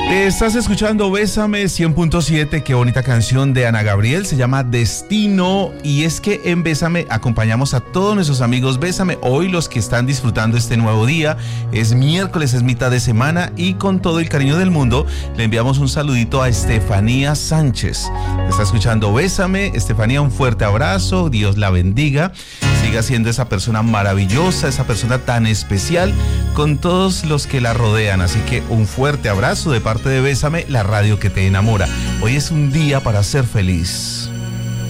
Estás escuchando Bésame 100.7, qué bonita canción de Ana Gabriel, se llama Destino, y es que en Bésame acompañamos a todos nuestros amigos Bésame, hoy los que están disfrutando este nuevo día, es miércoles, es mitad de semana, y con todo el cariño del mundo le enviamos un saludito a Estefanía Sánchez. Está escuchando Bésame, Estefanía, un fuerte abrazo, Dios la bendiga, siga siendo esa persona maravillosa, esa persona tan especial con todos los que la rodean, así que un fuerte abrazo de parte de Bésame, la radio que te enamora. Hoy es un día para ser feliz.